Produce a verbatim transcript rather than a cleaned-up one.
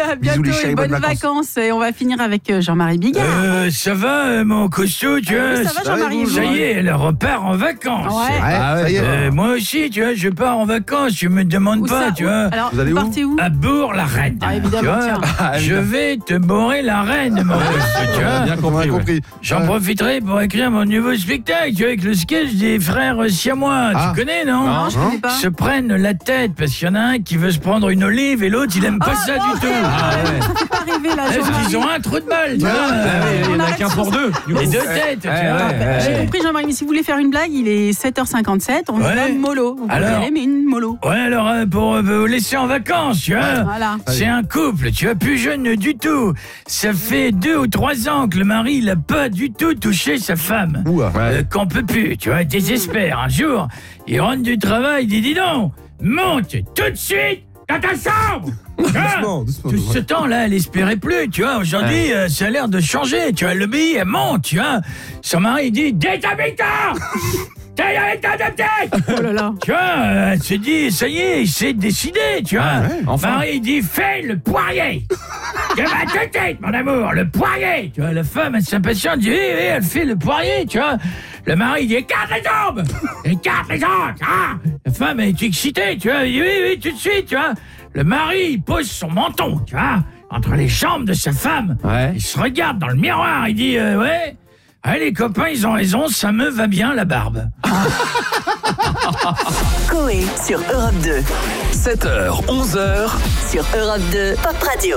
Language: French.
À bientôt, Bisous les chéris, bonnes bonnes vacances. vacances. Et on va finir avec euh, Jean-Marie Bigard. Euh, ça va, euh, mon costaud, tu Ah, vois. oui, ça va, Jean-Marie, Ça vous y est, elle repart en vacances. Ouais. Ouais, Ah ouais, ça y est. Euh, moi aussi, tu vois, je pars en vacances. Tu me demandes Où pas, ça, tu où- vois. Alors, Vous allez vous où partez où À Bourg-la-Reine. Ah, évidemment, tu vois. tiens. Ah, Je évidemment. vais te bourrer la reine, mon costaud, tu vois. Bien On a compris. ouais. compris. J'en Ouais. profiterai pour écrire mon nouveau spectacle, tu vois, avec le sketch des frères siamois. Ah. Tu connais, non? Non, je Hein connais pas. Se prennent la tête parce qu'il y en a un qui veut se prendre une olive et l'autre il aime pas Ah, ça non, du tout. eh, Ah ouais. Ça fait pas rêver là, Parce Jean-Marie. qu'ils ont un trou de balle, tu vois. Ah ouais, il y en a arrête qu'un sur pour ça. deux. du Les coup. deux têtes, tu Ouais, vois. ouais, ouais. J'ai compris, Jean-Marie, mais si vous voulez faire une blague, il est sept heures cinquante-sept, on Ouais. va mollo. Vous pouvez Alors y aller, mais une mollo. Ouais, alors euh, pour euh, vous laisser en vacances, tu vois. Voilà. C'est un couple, tu vois, plus jeune du tout. Ça fait deux ou trois ans que le mari, il a pas du tout touché sa femme. Ouah. Euh, qu'on peut plus, tu vois, désespère. Un jour, il rentre du travail, il dit, dis donc, monte tout de suite dans ta chambre. Tu vois. Doucement, doucement. Tout ce temps-là, elle espérait plus, tu vois. Aujourd'hui, euh, ça a l'air de changer, tu vois. Elle obéit, elle monte, tu vois. Son mari, il dit, déshabille-toi. T'es avec ta tête. Oh là là. Tu vois, euh, elle se dit, ça y est, il s'est décidé, tu vois. Ah ouais, enfin. Marie, il dit, fais le poirier. Tu vas te tête, mon amour, le poirier. Tu vois, la femme, elle s'impatiente, dit, oui, oui, elle fait le poirier, tu vois. Le mari, il dit, écarte les jambes. Écarte les jambes, ah. La femme, elle est excitée, tu vois. Il dit, oui, oui, tout de suite, tu vois. Le mari, il pose son menton, tu vois, entre les jambes de sa femme. Ouais. Il se regarde dans le miroir, il dit, euh, ouais. Ah, les copains, ils ont raison, ça me va bien la barbe. Coé sur Europe deux. sept heures, onze heures. Sur Europe deux, Pop Radio.